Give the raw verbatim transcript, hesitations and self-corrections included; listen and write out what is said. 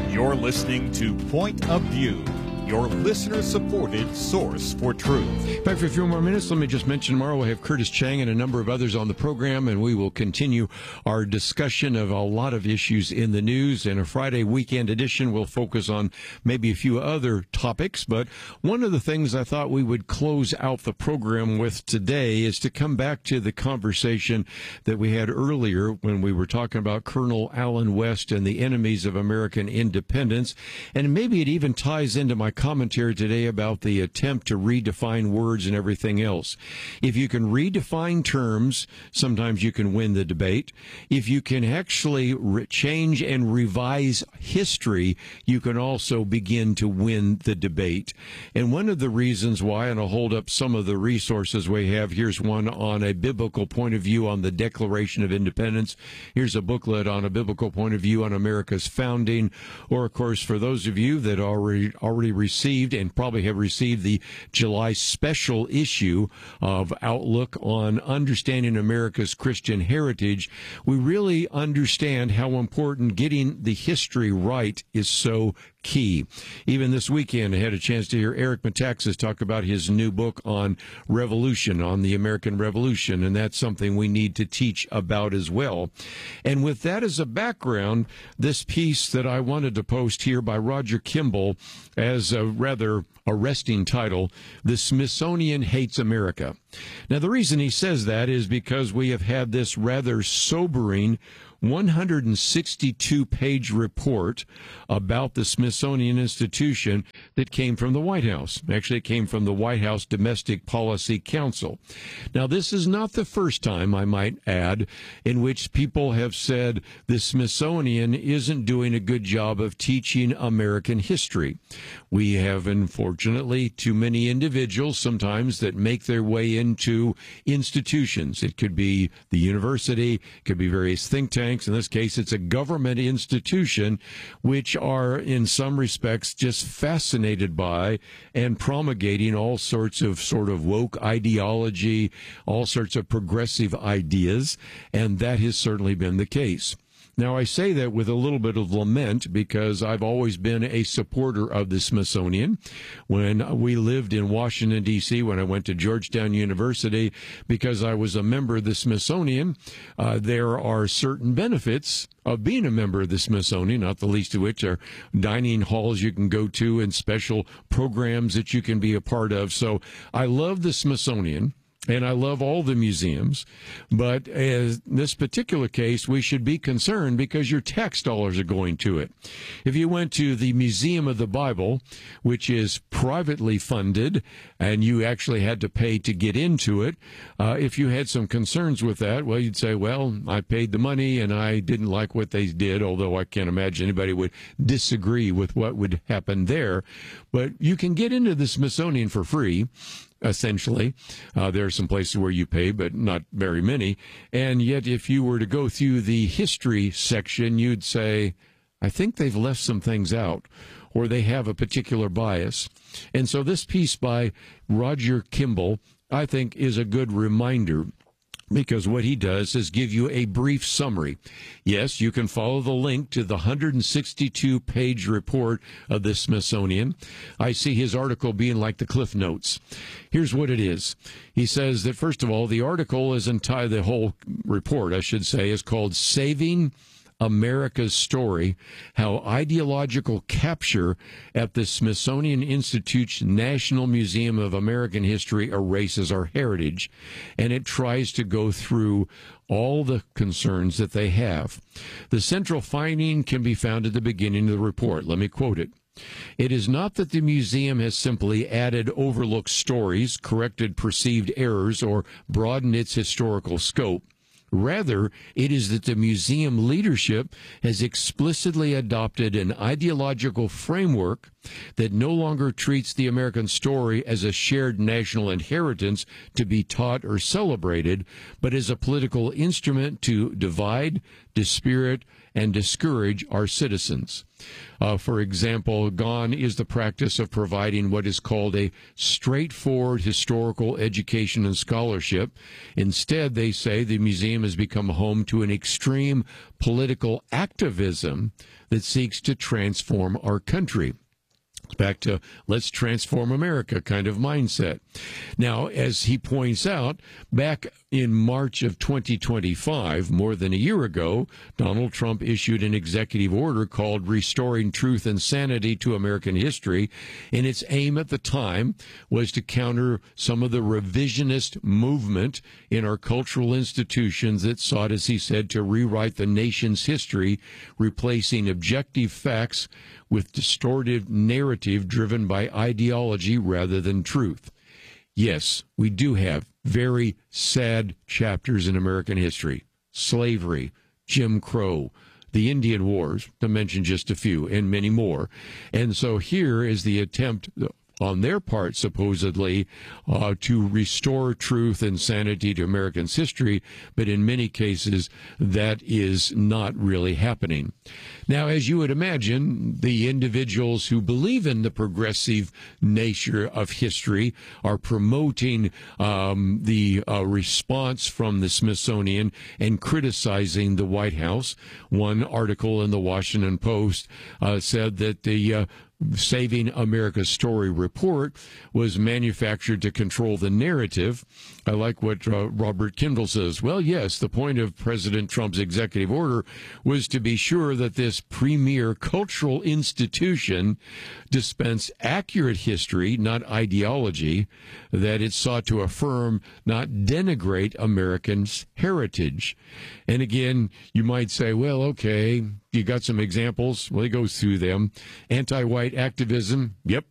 You're listening to Point of View, your listener-supported source for truth. Back for a few more minutes. Let me just mention tomorrow we'll have Curtis Chang and a number of others on the program, and we will continue our discussion of a lot of issues in the news. In a Friday weekend edition, we'll focus on maybe a few other topics, but one of the things I thought we would close out the program with today is to come back to the conversation that we had earlier when we were talking about Colonel Allen West and the enemies of American independence, and maybe it even ties into my commentary today about the attempt to redefine words and everything else. If you can redefine terms, sometimes you can win the debate. If you can actually re- change and revise history, you can also begin to win the debate. And one of the reasons why, and I'll hold up some of the resources we have, here's one on a biblical point of view on the Declaration of Independence. Here's a booklet on a biblical point of view on America's founding. Or, of course, for those of you that already already received and probably have received the July special issue of Outlook on understanding America's Christian heritage, we really understand how important getting the history right is so key. Even this weekend, I had a chance to hear Eric Metaxas talk about his new book on revolution, on the American Revolution, and that's something we need to teach about as well. And with that as a background, this piece that I wanted to post here by Roger Kimball as a rather arresting title, "The Smithsonian Hates America." Now, the reason he says that is because we have had this rather sobering one hundred sixty-two page report about the Smithsonian Institution that came from the White House. Actually, it came from the White House Domestic Policy Council. Now, this is not the first time, I might add, in which people have said the Smithsonian isn't doing a good job of teaching American history. We have, unfortunately, too many individuals sometimes that make their way into institutions. It could be the university, it could be various think tanks. In this case, it's a government institution, which are in some respects just fascinated by and promulgating all sorts of sort of woke ideology, all sorts of progressive ideas, and that has certainly been the case. Now, I say that with a little bit of lament because I've always been a supporter of the Smithsonian. When we lived in Washington, D C, when I went to Georgetown University, because I was a member of the Smithsonian, uh, there are certain benefits of being a member of the Smithsonian, not the least of which are dining halls you can go to and special programs that you can be a part of. So I love the Smithsonian. And I love all the museums, but in this particular case, we should be concerned because your tax dollars are going to it. If you went to the Museum of the Bible, which is privately funded, and you actually had to pay to get into it, uh, if you had some concerns with that, well, you'd say, well, I paid the money and I didn't like what they did, although I can't imagine anybody would disagree with what would happen there. But you can get into the Smithsonian for free. Essentially, uh, there are some places where you pay, but not very many. And yet, if you were to go through the history section, you'd say, I think they've left some things out, or they have a particular bias. And so this piece by Roger Kimball, I think, is a good reminder, because what he does is give you a brief summary. Yes, you can follow the link to the one hundred sixty-two page report of the Smithsonian. I see his article being like the Cliff Notes. Here's what it is. He says that, first of all, the article is entitled, the whole report, I should say, is called Saving America's Story, How Ideological Capture at the Smithsonian Institute's National Museum of American History Erases Our Heritage. And it tries to go through all the concerns that they have. The central finding can be found at the beginning of the report. Let me quote it. It is not that the museum has simply added overlooked stories, corrected perceived errors, or broadened its historical scope. Rather, it is that the museum leadership has explicitly adopted an ideological framework that no longer treats the American story as a shared national inheritance to be taught or celebrated, but as a political instrument to divide, dispirit, and discourage our citizens. Uh, for example, gone is the practice of providing what is called a straightforward historical education and scholarship. Instead, they say the museum has become home to an extreme political activism that seeks to transform our country. Back to let's transform America kind of mindset. Now, as he points out, back in March of twenty twenty-five, more than a year ago, Donald Trump issued an executive order called Restoring Truth and Sanity to American History, and its aim at the time was to counter some of the revisionist movement in our cultural institutions that sought, as he said, to rewrite the nation's history, replacing objective facts with distorted narrative driven by ideology rather than truth. Yes, we do have very sad chapters in American history. Slavery, Jim Crow, the Indian Wars, to mention just a few, and many more. And so here is the attempt on their part, supposedly, uh, to restore truth and sanity to Americans' history, but in many cases, that is not really happening. Now, as you would imagine, the individuals who believe in the progressive nature of history are promoting um, the uh, response from the Smithsonian and criticizing the White House. One article in the Washington Post uh, said that the uh, Saving America's Story report was manufactured to control the narrative. I like what uh, Robert Kindle says. Well, yes, the point of President Trump's executive order was to be sure that this premier cultural institution dispensed accurate history, not ideology, that it sought to affirm, not denigrate Americans' heritage. And again, you might say, well, okay, you got some examples. Well, he goes through them. Anti-white activism, yep,